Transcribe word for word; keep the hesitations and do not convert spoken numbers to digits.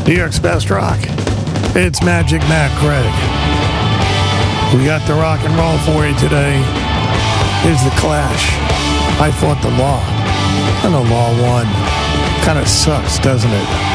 New York's best rock. It's Magic Matt Craig. We got the rock and roll for you today. Here's the Clash. I fought the law, and the law won. Kind of sucks, doesn't it?